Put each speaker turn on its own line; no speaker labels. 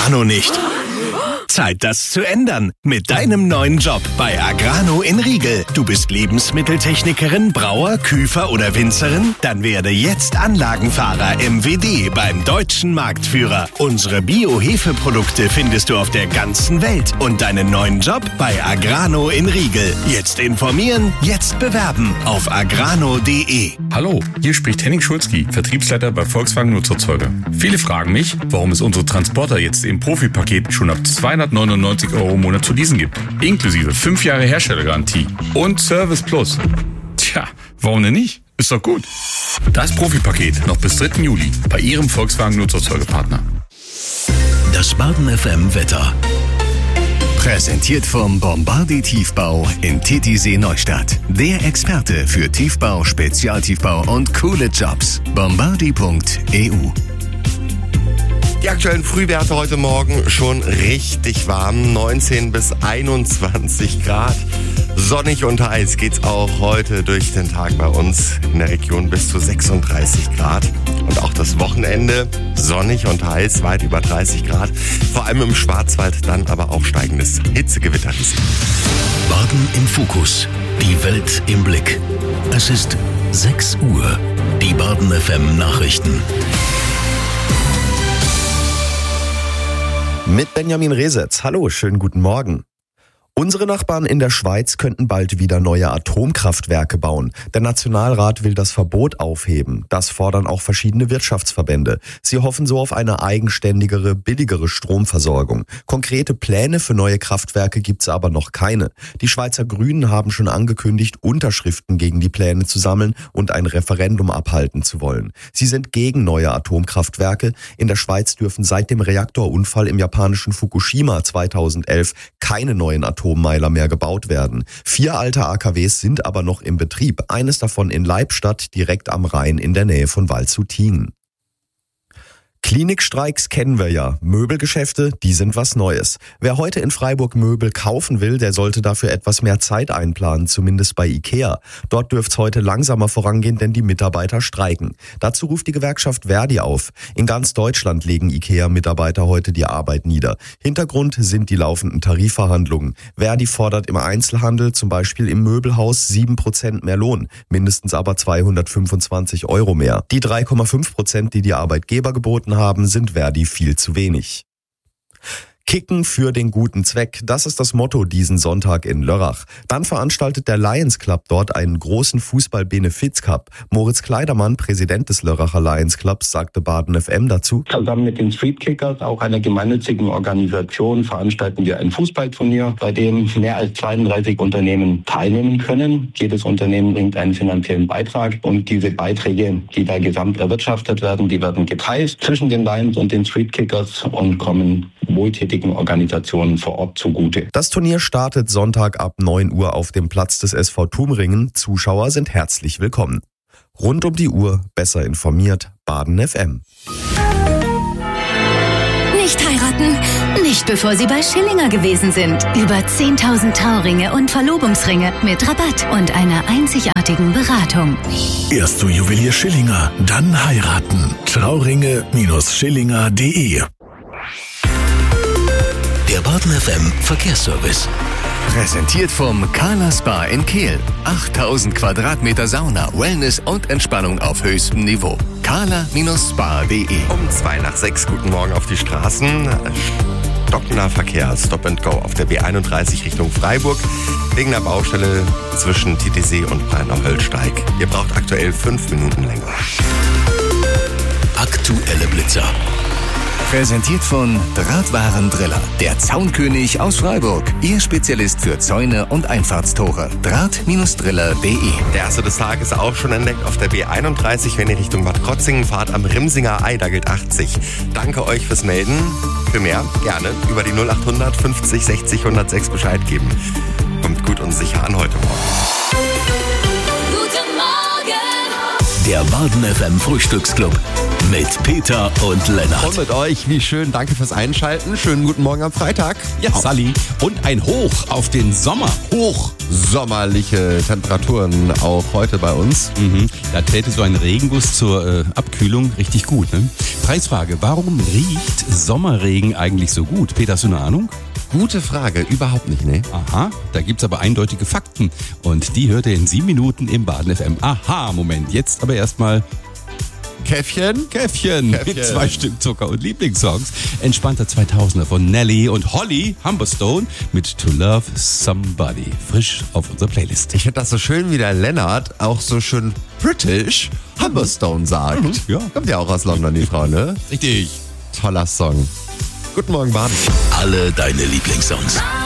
Agrano nicht. Zeit, das zu ändern. Mit deinem neuen Job bei Agrano in Riegel. Du bist Lebensmitteltechnikerin, Brauer, Küfer oder Winzerin? Dann werde jetzt Anlagenfahrer MWD beim deutschen Marktführer. Unsere Bio-Hefeprodukte findest du auf der ganzen Welt. Und deinen neuen Job bei Agrano in Riegel. Jetzt informieren, jetzt bewerben auf agrano.de.
Hallo, hier spricht Henning Schulzki, Vertriebsleiter bei Volkswagen Nutzerzeuger. Viele fragen mich, warum es unsere Transporter jetzt im Profipaket schon ab 299 € im Monat zu leasen gibt. Inklusive 5 Jahre Herstellergarantie und Service Plus. Tja, warum denn nicht? Ist doch gut. Das Profipaket noch bis 3. Juli bei Ihrem Volkswagen Nutzerzeugerpartner.
Das Baden FM Wetter. Präsentiert vom Bombardier Tiefbau in Titisee Neustadt. Der Experte für Tiefbau, Spezialtiefbau und coole Jobs. Bombardier.eu.
Die aktuellen Frühwerte heute Morgen schon richtig warm, 19 bis 21 Grad. Sonnig und heiß geht's auch heute durch den Tag bei uns in der Region bis zu 36 Grad. Und auch das Wochenende sonnig und heiß, weit über 30 Grad. Vor allem im Schwarzwald dann aber auch steigendes Hitzegewitterrisiko.
Baden im Fokus. Die Welt im Blick. Es ist 6 Uhr. Die Baden FM Nachrichten.
Mit Benjamin Resetz. Hallo, schönen guten Morgen. Unsere Nachbarn in der Schweiz könnten bald wieder neue Atomkraftwerke bauen. Der Nationalrat will das Verbot aufheben. Das fordern auch verschiedene Wirtschaftsverbände. Sie hoffen so auf eine eigenständigere, billigere Stromversorgung. Konkrete Pläne für neue Kraftwerke gibt's aber noch keine. Die Schweizer Grünen haben schon angekündigt, Unterschriften gegen die Pläne zu sammeln und ein Referendum abhalten zu wollen. Sie sind gegen neue Atomkraftwerke. In der Schweiz dürfen seit dem Reaktorunfall im japanischen Fukushima 2011 keine neuen Atommeiler mehr gebaut werden. 4 alte AKWs sind aber noch im Betrieb. Eines davon in Leibstadt, direkt am Rhein in der Nähe von Waldshutingen. Klinikstreiks kennen wir ja. Möbelgeschäfte, die sind was Neues. Wer heute in Freiburg Möbel kaufen will, der sollte dafür etwas mehr Zeit einplanen, zumindest bei IKEA. Dort dürft's heute langsamer vorangehen, denn die Mitarbeiter streiken. Dazu ruft die Gewerkschaft Verdi auf. In ganz Deutschland legen IKEA-Mitarbeiter heute die Arbeit nieder. Hintergrund sind die laufenden Tarifverhandlungen. Verdi fordert im Einzelhandel, zum Beispiel im Möbelhaus, 7% mehr Lohn, mindestens aber 225 € mehr. Die 3,5%, die die Arbeitgeber geboten haben, sind Verdi viel zu wenig. Kicken für den guten Zweck, das ist das Motto diesen Sonntag in Lörrach. Dann veranstaltet der Lions Club dort einen großen Fußball-Benefiz-Cup. Moritz Kleidermann, Präsident des Lörracher Lions Clubs, sagte Baden FM dazu:
Zusammen mit den Street Kickers, auch einer gemeinnützigen Organisation, veranstalten wir ein Fußballturnier, bei dem mehr als 32 Unternehmen teilnehmen können. Jedes Unternehmen bringt einen finanziellen Beitrag und diese Beiträge, die da gesamt erwirtschaftet werden, die werden geteilt zwischen den Lions und den Street Kickers und kommen wohltätigen Organisationen vor Ort zugute.
Das Turnier startet Sonntag ab 9 Uhr auf dem Platz des SV Tumringen. Zuschauer sind herzlich willkommen. Rund um die Uhr, besser informiert, Baden FM.
Nicht heiraten, nicht bevor Sie bei Schillinger gewesen sind. Über 10.000 Trauringe und Verlobungsringe mit Rabatt und einer einzigartigen Beratung.
Erst zu Juwelier Schillinger, dann heiraten. Trauringe-schillinger.de. Der Baden FM Verkehrsservice. Präsentiert vom Carla Spa in Kehl. 8000 Quadratmeter Sauna, Wellness und Entspannung auf höchstem Niveau. carla-spa.de.
Um 5:02, guten Morgen auf die Straßen. Stockender Verkehr, Stop and Go auf der B31 Richtung Freiburg. Wegen der Baustelle zwischen Titisee und Breiner-Höllsteig. Ihr braucht aktuell 5 Minuten länger.
Aktuelle Blitzer. Präsentiert von Drahtwarendriller, der Zaunkönig aus Freiburg. Ihr Spezialist für Zäune und Einfahrtstore. Draht-driller.de.
Der erste des Tages auch schon entdeckt auf der B31, wenn ihr Richtung Bad Krotzingen fahrt, am Rimsinger Ei, da gilt 80. Danke euch fürs Melden. Für mehr gerne über die 0800 50 60 106 Bescheid geben. Kommt gut und sicher an heute Morgen.
Der Baden FM Frühstücksclub mit Peter und Lennart.
Und mit euch, wie schön, danke fürs Einschalten. Schönen guten Morgen am Freitag.
Ja, Sally. Und ein Hoch auf den Sommer.
Sommerliche Temperaturen auch heute bei uns.
Da täte so ein Regenguss zur Abkühlung richtig gut. Ne? Preisfrage, warum riecht Sommerregen eigentlich so gut? Peter, hast du eine Ahnung?
Gute Frage, überhaupt nicht, ne?
Aha, da gibt's aber eindeutige Fakten. Und die hört ihr in 7 Minuten im Baden FM. Aha, Moment, jetzt aber erstmal
Käffchen.
mit 2 Stück Zucker und Lieblingssongs. Entspannter 2000er von Nelly und Holly Humberstone mit To Love Somebody. Frisch auf unserer Playlist.
Ich finde das so schön, wie der Lennart auch so schön British Humberstone sagt.
Ja.
Kommt ja auch aus London, die Frau, ne?
Richtig.
Toller Song. Guten Morgen, Baden.
Alle deine Lieblingssongs.